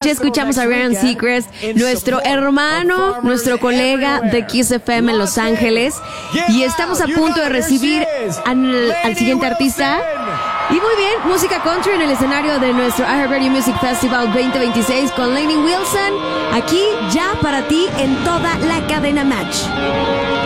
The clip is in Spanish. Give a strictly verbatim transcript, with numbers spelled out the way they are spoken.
Ya escuchamos a Ryan Seacrest, nuestro hermano, nuestro colega de Kiss F M en Los Ángeles. Y estamos a punto de recibir al, al siguiente artista. Y muy bien, música country en el escenario de nuestro iHeartRadio Music Festival veinte veintiséis con Lainey Wilson. Aquí ya para ti en toda la cadena Match.